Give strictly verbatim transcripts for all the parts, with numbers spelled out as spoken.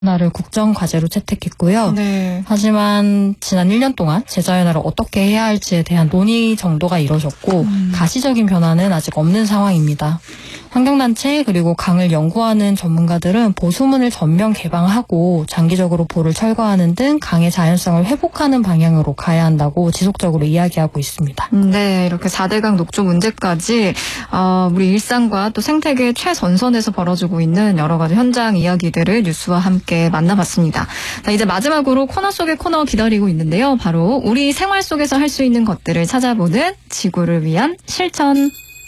연화를 국정과제로 채택했고요. 네. 하지만 지난 일 년 동안 제자연화를 어떻게 해야 할지에 대한 논의 정도가 이뤄졌고 음. 가시적인 변화는 아직 없는 상황입니다. 환경단체 그리고 강을 연구하는 전문가들은 보수문을 전면 개방하고 장기적으로 보를 철거하는 등 강의 자연성을 회복하는 방향으로 가야 한다고 지속적으로 이야기하고 있습니다. 네, 이렇게 사 대강 녹조 문제까지 어, 우리 일상과 또 생태계 최전선에서 벌어지고 있는 여러 가지 현장 이야기들을 뉴스와 함께 만나봤습니다. 자, 이제 마지막으로 코너 속의 코너 기다리고 있는데요. 바로 우리 생활 속에서 할 수 있는 것들을 찾아보는 지구를 위한 실천.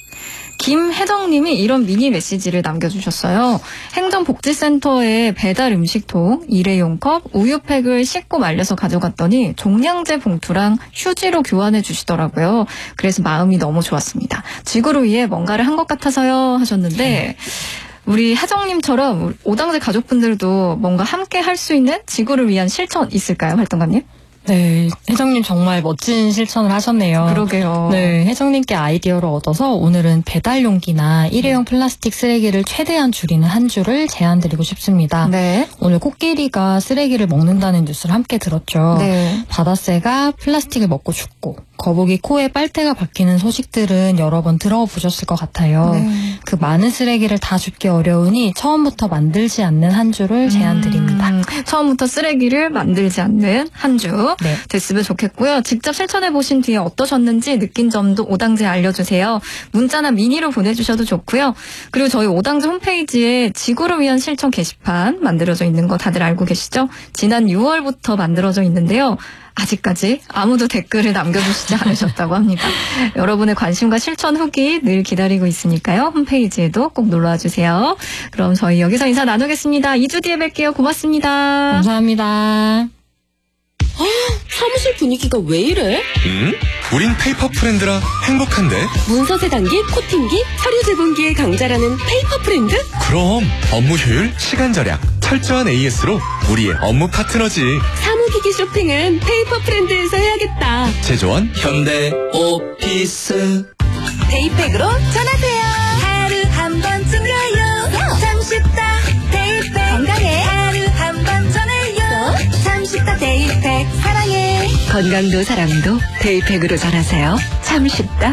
김혜정님이 이런 미니 메시지를 남겨주셨어요. 행정복지센터에 배달 음식통, 일회용 컵, 우유팩을 씻고 말려서 가져갔더니 종량제 봉투랑 휴지로 교환해 주시더라고요. 그래서 마음이 너무 좋았습니다. 지구를 위해 뭔가를 한 것 같아서요 하셨는데 우리 혜정님처럼 오당제 가족분들도 뭔가 함께 할 수 있는 지구를 위한 실천 있을까요, 활동가님? 네, 혜정님 정말 멋진 실천을 하셨네요. 그러게요. 네, 혜정님께 아이디어를 얻어서 오늘은 배달 용기나 일회용 플라스틱 쓰레기를 최대한 줄이는 한 주를 제안드리고 싶습니다. 네. 오늘 코끼리가 쓰레기를 먹는다는 뉴스를 함께 들었죠. 네. 바다새가 플라스틱을 먹고 죽고 거북이 코에 빨대가 박히는 소식들은 여러 번 들어보셨을 것 같아요. 네. 그 많은 쓰레기를 다 줍기 어려우니 처음부터 만들지 않는 한 주를 제안드립니다. 음, 처음부터 쓰레기를 만들지 않는 한 주 네. 됐으면 좋겠고요. 직접 실천해보신 뒤에 어떠셨는지 느낀 점도 오당제에 알려주세요. 문자나 미니로 보내주셔도 좋고요. 그리고 저희 오당제 홈페이지에 지구를 위한 실천 게시판 만들어져 있는 거 다들 알고 계시죠? 지난 유월부터 만들어져 있는데요. 아직까지 아무도 댓글을 남겨주시지 않으셨다고 합니다. 여러분의 관심과 실천 후기 늘 기다리고 있으니까요. 홈페이지에도 꼭 놀러와 주세요. 그럼 저희 여기서 인사 나누겠습니다. 이 주 뒤에 뵐게요. 고맙습니다. 감사합니다. 사무실 분위기가 왜 이래? 음? 우린 페이퍼 프렌드라 행복한데? 문서 세단기, 코팅기, 서류 제공기의 강자라는 페이퍼 프렌드? 그럼 업무 효율, 시간 절약, 철저한 에이에스로 우리의 업무 파트너지. 사무기기 쇼핑은 페이퍼 프렌드에서 해야겠다. 제조원 현대 오피스. 데이팩으로 전화세요. 하루 한 번쯤 가요. 참 쉽다. 데이팩 건강해. 하루 한 번 전해요. 참 쉽다. 데이팩 사랑해. 건강도 사랑도 데이팩으로 전하세요. 참 쉽다.